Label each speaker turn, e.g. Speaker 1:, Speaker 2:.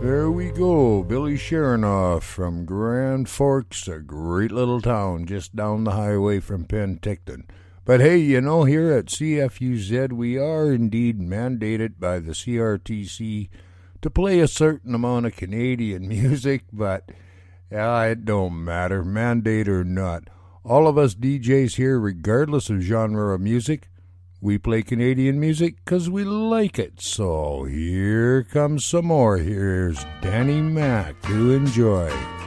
Speaker 1: There we go, Billy Sharanoff from Grand Forks, a great little town just down the highway from Penticton. But hey, you know, here at CFUZ we are indeed mandated by the CRTC to play a certain amount of Canadian music, but it don't matter, mandate or not. All of us DJs here, regardless of genre of music, we play Canadian music because we like it. So here comes some more. Here's Danny Mac to enjoy.